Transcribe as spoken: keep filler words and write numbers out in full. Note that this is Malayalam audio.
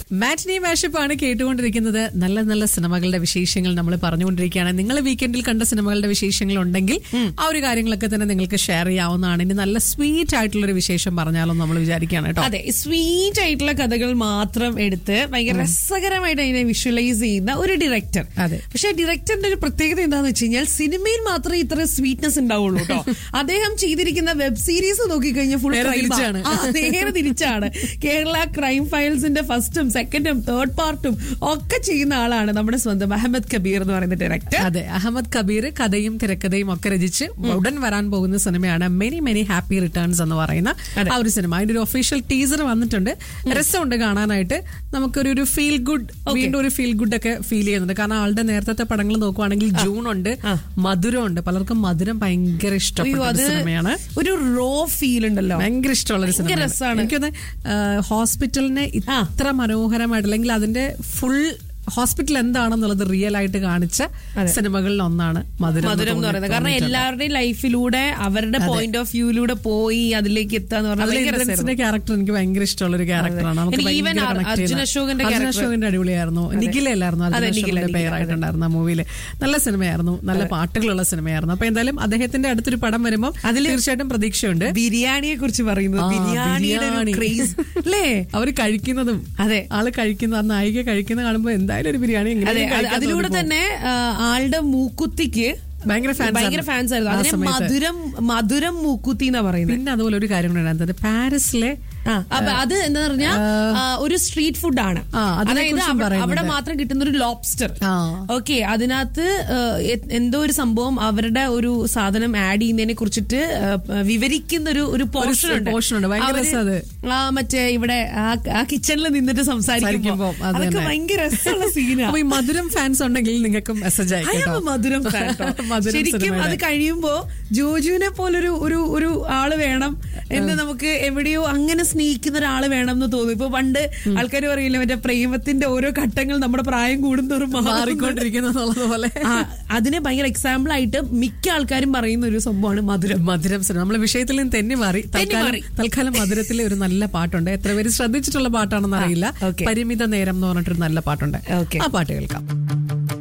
മാറ്റിനി മാഷപ്പ് ആണ് കേട്ടുകൊണ്ടിരിക്കുന്നത്. നല്ല നല്ല സിനിമകളുടെ വിശേഷങ്ങൾ നമ്മൾ പറഞ്ഞുകൊണ്ടിരിക്കുകയാണ്. നിങ്ങൾ വീക്കെൻഡിൽ കണ്ട സിനിമകളുടെ വിശേഷങ്ങൾ ഉണ്ടെങ്കിൽ ആ ഒരു കാര്യങ്ങളൊക്കെ തന്നെ നിങ്ങൾക്ക് ഷെയർ ചെയ്യാവുന്നതാണ്. ഇനി നല്ല സ്വീറ്റ് ആയിട്ടുള്ള ഒരു വിശേഷം പറഞ്ഞാലോ നമ്മൾ വിചാരിക്കുകയാണ് കേട്ടോ. അതെ, സ്വീറ്റ് ആയിട്ടുള്ള കഥകൾ മാത്രം എടുത്ത് ഭയങ്കര രസകരമായിട്ട് അതിനെ വിഷ്വലൈസ് ചെയ്യുന്ന ഒരു ഡയറക്ടർ. അതെ, പക്ഷെ ഡയറക്ടറിന്റെ ഒരു പ്രത്യേകത എന്താന്ന് വെച്ച് കഴിഞ്ഞാൽ സിനിമയിൽ മാത്രമേ ഇത്ര സ്വീറ്റ്നെസ് ഉണ്ടാവുള്ളൂ കേട്ടോ. അദ്ദേഹം ചെയ്തിരിക്കുന്ന വെബ് സീരീസ് നോക്കിക്കഴിഞ്ഞാൽ ഫുൾ തിരിച്ചാണ്. നേരെ തിരിച്ചാണ്. കേരള ക്രൈം ഫയൽസിന്റെ ഫസ്റ്റും സെക്കൻഡും തേർഡ് പാർട്ടും ഒക്കെ ചെയ്യുന്ന ആളാണ് നമ്മുടെ സ്വന്തം അഹമ്മദ് കബീർ എന്ന് പറയുന്ന ഡയറക്ടർ. അതെ, അഹമ്മദ് കബീർ കഥയും തിരക്കഥയും ഒക്കെ രചിച്ച് ഉടൻ വരാൻ പോകുന്ന സിനിമയാണ് മെനി മെനി ഹാപ്പി റിട്ടേൺസ് എന്ന് പറയുന്ന ആ ഒരു സിനിമ. അതിന്റെ ഒരു ഒഫീഷ്യൽ ടീസർ വന്നിട്ടുണ്ട്. രസമുണ്ട് കാണാനായിട്ട്. നമുക്കൊരു ഒരു ഫീൽ ഗുഡ്, വീണ്ടും ഒരു ഫീൽ ഗുഡ് ഒക്കെ ഫീൽ ചെയ്യുന്നുണ്ട്. കാരണം ആളുടെ നേരത്തെ പടങ്ങൾ നോക്കുവാണെങ്കിൽ ജൂൺ ഉണ്ട്, മധുരം ഉണ്ട്. പലർക്കും മധുരം ഭയങ്കര ഇഷ്ടപ്പെട്ട സിനിമയാണ്. ഒരു റോ ഫീൽ ഉണ്ടല്ലോ, ഭയങ്കര ഇഷ്ടമുള്ള ഒരു സിനിമ. എനിക്കൊന്ന് ഹോസ്പിറ്റലിനെ ഇത്ര മനോഹരമായിട്ട്, അല്ലെങ്കിൽ അതിന്റെ ഫുൾ ഹോസ്പിറ്റൽ എന്താണെന്നുള്ളത് റിയൽ ആയിട്ട് കാണിച്ച സിനിമകളിൽ ഒന്നാണ് മധുരം മധുരം എന്ന് പറയുന്നത്. കാരണം എല്ലാവരുടെയും ലൈഫിലൂടെ അവരുടെ പോയിന്റ് ഓഫ് വ്യൂയിലൂടെ പോയി അതിലേക്ക് എത്താന്ന് പറഞ്ഞാൽ ക്യാരക്ടർ എനിക്ക് ഭയങ്കര ഇഷ്ടമുള്ള ഒരു ക്യാരക്ടറാണ്. അർജുൻ അശോകന്റെ അശോകന്റെ അടിപൊളിയായിരുന്നു. നിഖിലല്ലായിരുന്നു അർജുൻ പേരായിട്ടുണ്ടായിരുന്നു ആ മൂവിയില്. നല്ല സിനിമയായിരുന്നു, നല്ല പാട്ടുകളുള്ള സിനിമയായിരുന്നു. അപ്പൊ എന്തായാലും അദ്ദേഹത്തിന്റെ അടുത്തൊരു പടം വരുമ്പോൾ അതിൽ തീർച്ചയായിട്ടും പ്രതീക്ഷയുണ്ട്. ബിരിയാണിയെ കുറിച്ച് പറയുന്നത്, ബിരിയാണി അല്ലേ അവർ കഴിക്കുന്നതും, അതെ ആള് കഴിക്കുന്ന നായിക കഴിക്കുന്ന കാണുമ്പോ എന്താ ഒരു ബിരിയാണി. അതിലൂടെ തന്നെ ആളുടെ മൂക്കുത്തിക്ക് ഭയങ്കര ഭയങ്കര ഫാൻസ് ആയിരുന്നു. അതിനെ മധുരം മധുരം മൂക്കുത്തി എന്നാ പറയുന്നത്. പിന്നെ അതുപോലെ ഒരു കാര്യം കൂടെ, പാരീസിലെ അത് എന്താ പറഞ്ഞാ ഒരു സ്ട്രീറ്റ് ഫുഡ് ആണ്. അതായത് അവിടെ മാത്രം കിട്ടുന്ന ഒരു ലോബ്സ്റ്റർ. ഓക്കെ, അതിനകത്ത് എന്തോ ഒരു സംഭവം അവരുടെ ഒരു സാധനം ആഡ് ചെയ്യുന്നതിനെ കുറിച്ചിട്ട് വിവരിക്കുന്ന ഒരു ഒരു പോർഷൻ ഉണ്ട്. മറ്റേ ഇവിടെ ആ കിച്ചണിൽ നിന്നിട്ട് സംസാരിക്കുമ്പോ അതൊക്കെ ഭയങ്കര രസമുള്ള സീനാണ്. മധുരം ഫാൻസ് ഉണ്ടെങ്കിൽ നിങ്ങൾക്ക് മെസ്സേജ് അയക്കാം. മധുരം ഫാൻ ശരിക്കും അത് കഴിയുമ്പോ ജോജുവിനെ പോലൊരു ഒരു ഒരു ആള് വേണം എന്ന് നമുക്ക് എവിടെയോ അങ്ങനെ സ്നേഹിക്കുന്ന ഒരാള് വേണം എന്ന് തോന്നും. ഇപ്പൊ പണ്ട് ആൾക്കാർ പറയില്ല, മറ്റേ പ്രേമത്തിന്റെ ഓരോ ഘട്ടങ്ങൾ നമ്മുടെ പ്രായം കൂടുന്നവരും മാറിക്കൊണ്ടിരിക്കുന്നത് പോലെ. അതിനെ ഭയങ്കര എക്സാമ്പിൾ ആയിട്ട് മിക്ക ആൾക്കാരും പറയുന്ന ഒരു സംഭവമാണ് മധുരം. മധുരം നമ്മളെ വിഷയത്തിൽ നിന്ന് തെന്നി മാറി. തൽക്കാലം മധുരത്തിലെ ഒരു നല്ല പാട്ടുണ്ട്. എത്ര പേര് ശ്രദ്ധിച്ചിട്ടുള്ള പാട്ടാണെന്ന് അറിയില്ല. പരിമിത നേരം എന്ന് പറഞ്ഞിട്ടൊരു നല്ല പാട്ടുണ്ട്. ആ പാട്ട് കേൾക്കാം.